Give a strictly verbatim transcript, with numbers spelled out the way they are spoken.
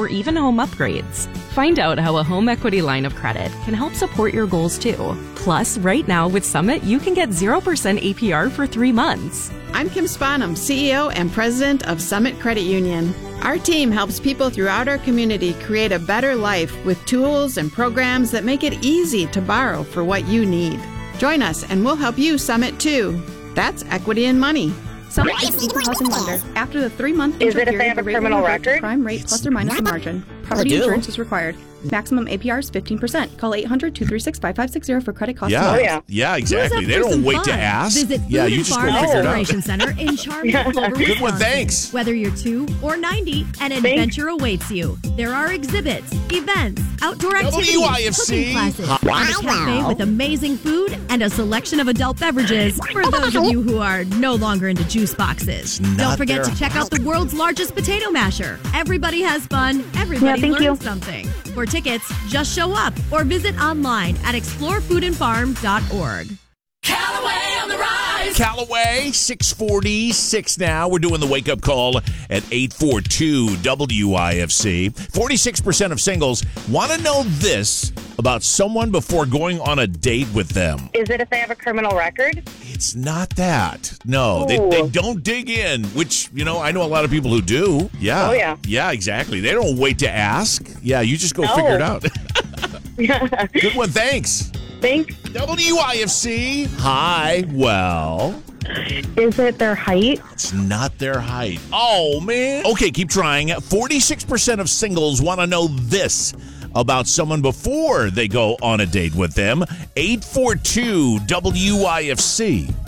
or even home upgrades. Find out how a home equity line of credit can help support your goals too. Plus, right now with Summit, you can get zero percent A P R for three months. I'm Kim Spanum, C E O and President of Summit Credit Union. Our team helps people throughout our community create a better life with tools and programs that make it easy to borrow for what you need. Join us and we'll help you Summit too. That's equity in money. Summit is equal housing lender. After the three-month Is it if period, they have a the rate criminal will revert to record? prime rate plus or minus a margin. Property insurance is required. Maximum A P R is fifteen percent. Call eight hundred, two three six, five five six zero for credit costs. Yeah, Oh, yeah. yeah, exactly. They Who's up for don't some wait fun? to ask. Visit yeah, Food you and just Farm go figure it out. Exploration Center in Charlotte, Clover, Good Wisconsin. one, thanks. Whether you're two or ninety, an adventure awaits you. There are exhibits, events, outdoor activities, W I F C. cooking classes, and a cafe with amazing food and a selection of adult beverages for those of you who are no longer into juice boxes. not Don't forget their to check out the world's largest potato masher. Everybody has fun. Everybody thank learns you. something. For tickets, just show up or visit online at explore food and farm dot org. Callaway on the rise. Callaway, six forty-six now. We're doing the wake-up call at eight four two W I F C. forty-six percent of singles want to know this about someone before going on a date with them. Is it if they have a criminal record? It's not that. No, they, Ooh. they don't dig in, which, you know, I know a lot of people who do. Yeah. Oh, yeah. Yeah, exactly. They don't wait to ask. Yeah, you just go No. figure it out. Good one. Thanks. Thanks. W I F C. Hi. Well, Is it their height? it's not their height. Oh, man. Okay, keep trying. forty-six percent of singles want to know this about someone before they go on a date with them. eight four two W I F C.